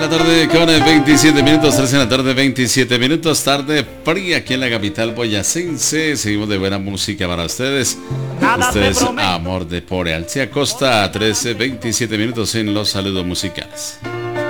de la tarde con 27 minutos, 3 de la tarde, 27 minutos, tarde fría aquí en la capital boyacense. Seguimos de buena música para ustedes. Esto es Amor de Pore. Alcia Costa, 13, 27 minutos en los saludos musicales.